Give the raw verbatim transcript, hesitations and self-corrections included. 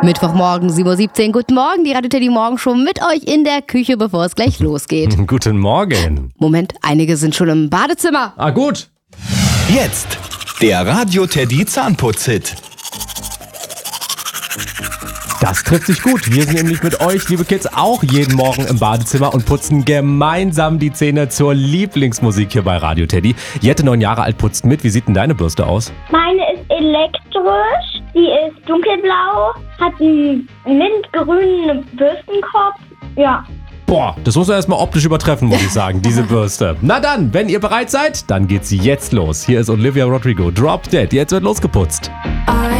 Mittwochmorgen, sieben Uhr siebzehn. Guten Morgen, die Radio Teddy Morgenshow mit euch in der Küche, bevor es gleich losgeht. Guten Morgen. Moment, einige sind schon im Badezimmer. Ah, gut. Jetzt der Radio Teddy Zahnputz-Hit. Das trifft sich gut. Wir sind nämlich mit euch, liebe Kids, auch jeden Morgen im Badezimmer und putzen gemeinsam die Zähne zur Lieblingsmusik hier bei Radio Teddy. Jette, neun Jahre alt, putzt mit. Wie sieht denn deine Bürste aus? Meine ist elektrisch, die ist dunkelblau, hat einen mintgrünen Bürstenkopf. Ja. Boah, das muss man erstmal optisch übertreffen, muss ich sagen, diese Bürste. Na dann, wenn ihr bereit seid, dann geht's jetzt los. Hier ist Olivia Rodrigo, Drop Dead. Jetzt wird losgeputzt.